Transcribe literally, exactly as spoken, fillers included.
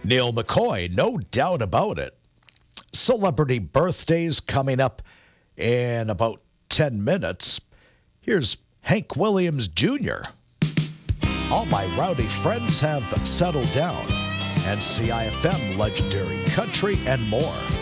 Neil McCoy, no doubt about it. Celebrity birthdays coming up in about ten minutes. Here's Hank Williams Junior All my rowdy friends have settled down. And C I F M, legendary country, and more.